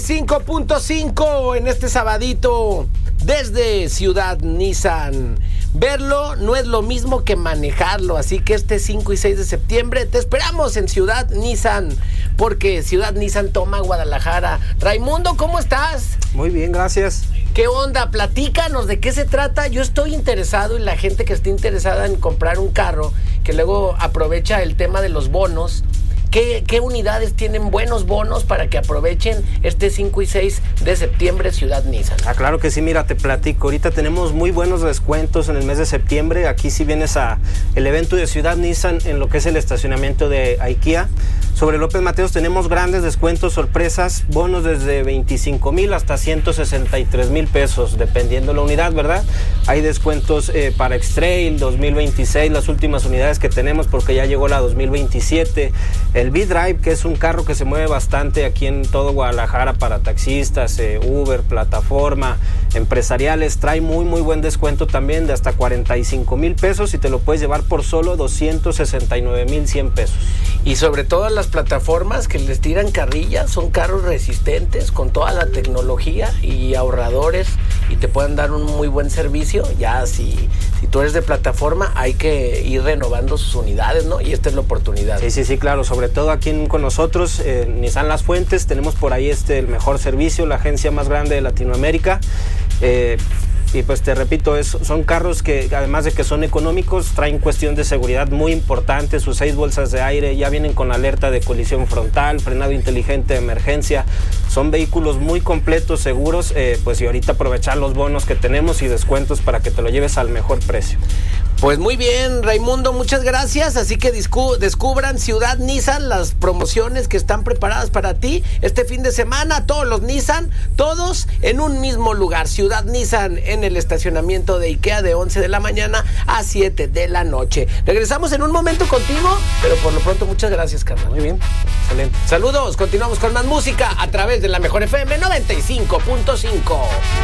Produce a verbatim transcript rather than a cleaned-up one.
cinco punto cinco en este sabadito desde Ciudad Nissan. Verlo no es lo mismo que manejarlo, así que este cinco y seis de septiembre te esperamos en Ciudad Nissan, porque Ciudad Nissan toma Guadalajara. Raimundo, ¿cómo estás? Muy bien, gracias. ¿Qué onda? Platícanos de qué se trata. Yo estoy interesado, y la gente que esté interesada en comprar un carro, que luego aprovecha el tema de los bonos. ¿Qué, ¿Qué unidades tienen buenos bonos para que aprovechen este cinco y seis de septiembre Ciudad Nissan? Ah, claro que sí, mira, te platico. Ahorita tenemos muy buenos descuentos en el mes de septiembre. Aquí si vienes a el evento de Ciudad Nissan en lo que es el estacionamiento de IKEA. Sobre López Mateos tenemos grandes descuentos, sorpresas, bonos desde veinticinco mil hasta ciento sesenta y tres mil pesos, dependiendo la unidad, ¿verdad? Hay descuentos eh, para X-Trail dos mil veintiséis, las últimas unidades que tenemos, porque ya llegó la dos mil veintisiete. El V-Drive, que es un carro que se mueve bastante aquí en todo Guadalajara para taxistas, eh, Uber, plataforma, empresariales, trae muy muy buen descuento también de hasta cuarenta y cinco mil pesos y te lo puedes llevar por solo doscientos sesenta y nueve mil cien pesos. Y sobre todo las plataformas que les tiran carrilla, son carros resistentes con toda la tecnología y ahorradores, y te pueden dar un muy buen servicio. Ya si, si tú eres de plataforma, hay que ir renovando sus unidades, ¿no? Y esta es la oportunidad. Sí, sí, sí, claro, sobre todo aquí con nosotros, eh, Nissan Las Fuentes, tenemos por ahí este el mejor servicio, la agencia más grande de Latinoamérica. Eh, Y pues te repito, es, son carros que además de que son económicos, traen cuestión de seguridad muy importante. Sus seis bolsas de aire ya vienen con alerta de colisión frontal, frenado inteligente de emergencia. Son vehículos muy completos, seguros, eh, pues y ahorita aprovechar los bonos que tenemos y descuentos para que te lo lleves al mejor precio. Pues muy bien, Raimundo, muchas gracias. Así que discu- descubran Ciudad Nissan, las promociones que están preparadas para ti este fin de semana. Todos los Nissan, todos en un mismo lugar. Ciudad Nissan en el estacionamiento de IKEA de once de la mañana a siete de la noche. Regresamos en un momento contigo, pero por lo pronto muchas gracias, carnal. Muy bien, excelente. Saludos, continuamos con más música a través de la Mejor F M noventa y cinco punto cinco.